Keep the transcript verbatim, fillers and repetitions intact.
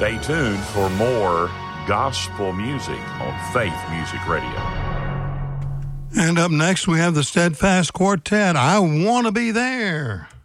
Stay tuned for more gospel music on Faith Music Radio. And up next, we have the Steadfast Quartet. I Want to Be There.